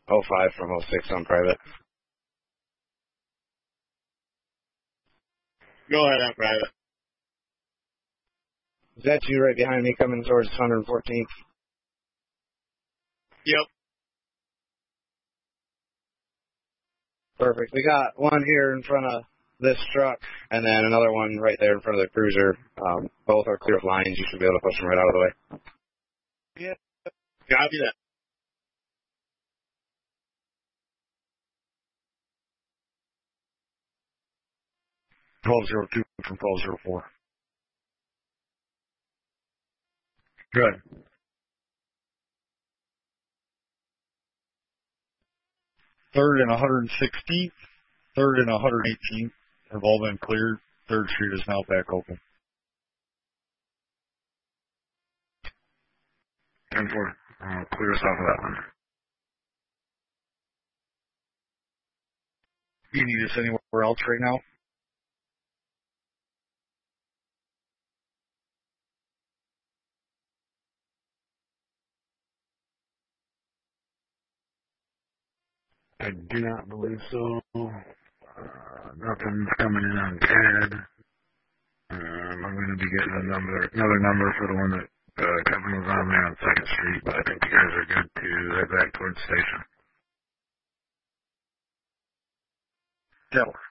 05 from 06 on private. Go ahead on private. Is that you right behind me coming towards 114th? Yep. Perfect. We got one here in front of this truck, and then another one right there in front of the cruiser. Both are clear of lines. You should be able to push them right out of the way. Yeah. Copy that. $12.02 from $12.04. Good. Third and 116th, third and 118th have all been cleared. Third Street is now back open. 10-4. Clear us off of that one. You need us anywhere else right now? I do not believe so. Nothing's coming in on CAD. I'm going to be getting another number for the one that Kevin was on there on 2nd Street, but I think you guys are good to head back towards the station. Delaware.